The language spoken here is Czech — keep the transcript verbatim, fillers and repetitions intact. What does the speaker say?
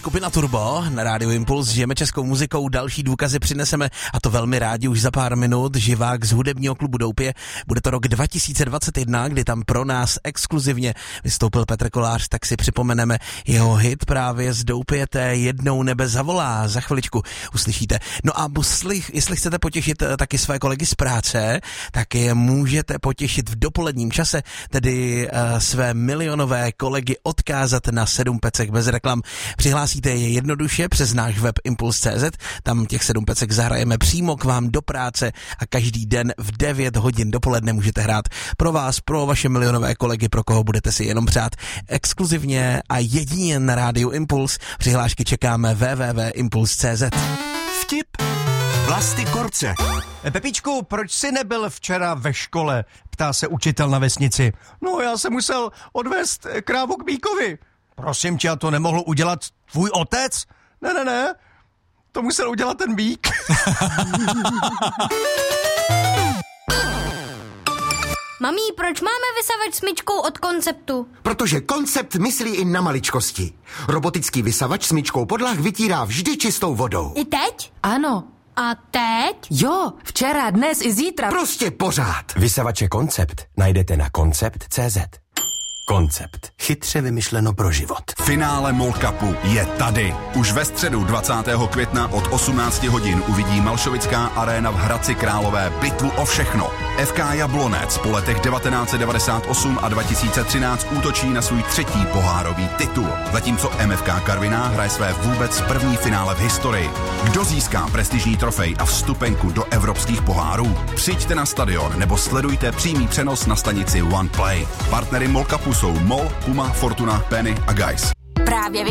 skupina Turbo na Rádiu Impuls, žijeme českou muzikou, další důkazy přineseme a to velmi rádi už za pár minut, živák z hudebního klubu Doupě. Bude to rok dva tisíce dvacet jedna, kdy tam pro nás exkluzivně vystoupil Petr Kolář, tak si připomeneme jeho hit právě z Doupěte Jednou nebe zavolá, za chviličku uslyšíte. No a musli, jestli chcete potěšit taky své kolegy z práce, tak je můžete potěšit v dopoledním čase, tedy uh, své milionové kolegy odkázat na sedm pecek bez reklam. Přihlásíte je jednoduše přes náš web impuls tečka cé zet, tam těch sedm pecek zahrajeme přímo k vám do práce a každý den v devět hodin dopoledne můžete hrát pro vás, pro vaše milionové kolegy, pro koho budete si jenom přát. Exkluzivně a jedině na Rádiu Impuls. Přihlášky čekáme w w w tečka impuls tečka cé zet. Vtip Vlasty Korce. Pepičku, proč jsi nebyl včera ve škole? Ptá se učitel na vesnici. No, já jsem musel odvést krávu k býkovi. Prosím tě, a to nemohl udělat tvůj otec? Ne, ne, ne, to musel udělat ten býk. Mamí, proč máme vysavač smyčkou od Konceptu? Protože Koncept myslí i na maličkosti. Robotický vysavač smyčkou podlah vytírá vždy čistou vodou. I teď? Ano. A teď? Jo, včera, dnes i zítra. Prostě pořád. Vysavače Koncept najdete na koncept tečka cé zet. Koncept. Chytře vymyšleno pro život. Finále MOL Cupu je tady. Už ve středu dvacátého května od osmnácti hodin uvidí Malšovická aréna v Hradci Králové bitvu o všechno. F K Jablonec po letech devatenáct set devadesát osm a dva tisíce třináct útočí na svůj třetí pohárový titul, zatímco M F K Karviná hraje své vůbec první finále v historii. Kdo získá prestižní trofej a vstupenku do evropských pohárů? Přijďte na stadion nebo sledujte přímý přenos na stanici OnePlay. Partnery MOL Cupu jsou MOL, Puma, Fortuna, Penny a Guys. Právě